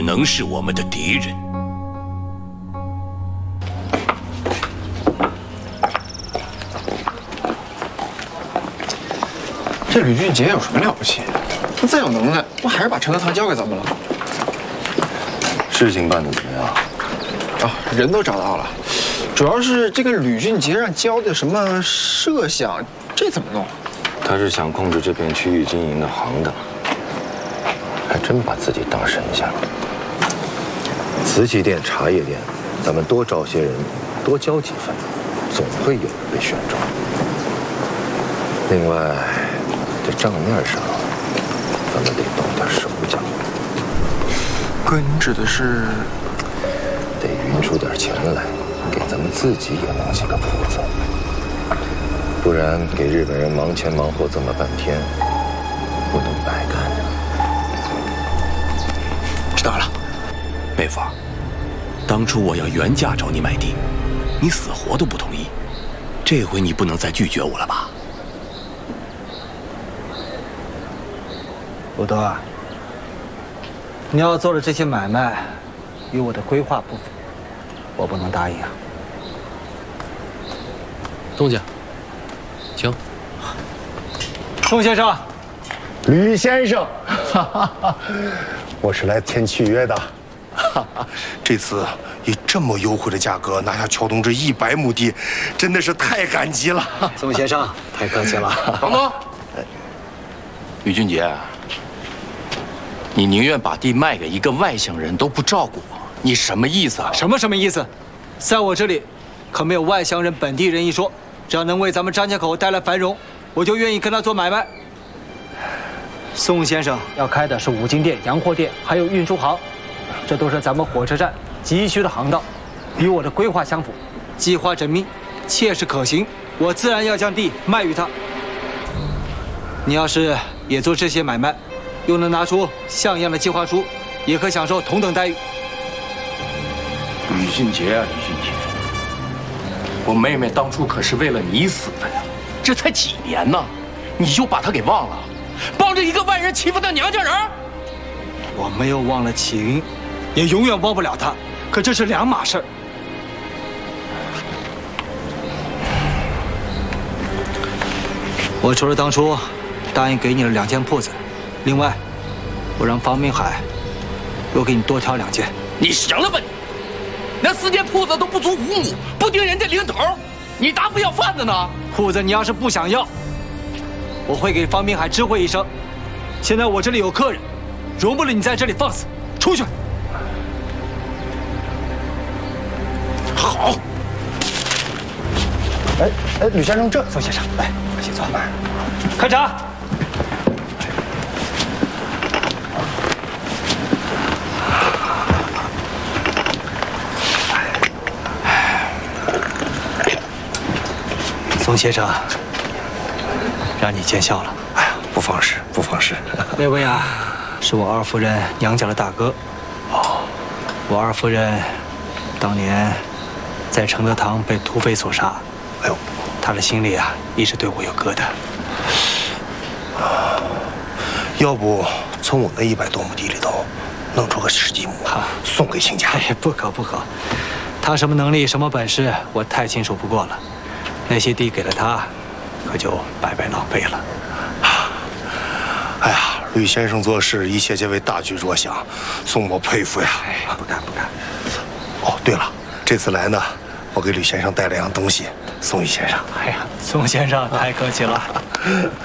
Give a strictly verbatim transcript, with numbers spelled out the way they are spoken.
能是我们的敌人。 这吕俊杰有什么了不起？他再有能耐，不还是把陈德堂交给咱们了？ 事情办得怎么样？ 啊，人都找到了，主要是这个吕俊杰让交的什么设想，这怎么弄？ 他是想控制这片区域经营的行当，还真把自己当神仙了。瓷器店、茶叶店，咱们多招些人，多交几份，总会有人被选中。另外，这账面上，咱们得动点手脚。 哥，您指的是？ 得匀出点钱来，给咱们自己也弄些个铺子，不然给日本人忙前忙后这么半天，不能白干的。 知道了， 妹夫，当初我要原价找你买地，你死活都不同意，这回你不能再拒绝我了吧？ 鲁德，你要做的这些买卖，与我的规划不符，我不能答应啊。 宋家，请。 宋先生， 吕先生，哈哈哈，我是来签契约的。哈哈，这次以这么优惠的价格拿下桥东这一百亩地，真的是太感激了。 宋先生，太客气了。 等等，吕俊杰，你宁愿把地卖给一个外乡人，都不照顾我，你什么意思啊？ 什么什么意思？在我这里，可没有外乡人、本地人一说。只要能为咱们张家口带来繁荣，我就愿意跟他做买卖。宋先生要开的是五金店、洋货店，还有运输行，这都是咱们火车站急需的航道，与我的规划相符，计划缜密，切实可行。我自然要将地卖与他。你要是也做这些买卖，又能拿出像样的计划书，也可享受同等待遇。 吕俊杰啊，吕俊杰，我妹妹当初可是为了你死的呀，这才几年呢，你就把她给忘了，帮着一个外人欺负她娘家人？ 我没有忘了启云，也永远忘不了她，可这是两码事儿。我除了当初答应给你了两间铺子，另外，我让方明海又给你多挑两间。 你行了吧你？那四间铺子都不足五亩，不盯人家零头，你答不要饭的呢？ 铺子你要是不想要，我会给方明海知会一声。现在我这里有客人，容不了你在这里放肆，出去。 好。 哎哎，吕先生，这宋先生，来，请坐。开茶。宋先生，让你见笑了。 哎呀，不妨事，不妨事。 那位啊，是我二夫人娘家的大哥。哦，我二夫人当年在承德堂被土匪所杀。哎呦，他的心里啊，一直对我有疙瘩。 要不从我那一百多亩地里头弄出个十几亩，送给亲家？ 哎，不可不可，他什么能力、什么本事，我太清楚不过了。那些地给了他，可就白白浪费了。 哎呀，吕先生做事一切皆为大局着想，宋某佩服呀！ 哎，不敢不敢。 哦，对了，这次来呢，我给吕先生带了样东西送于先生。 哎呀，宋先生太客气了。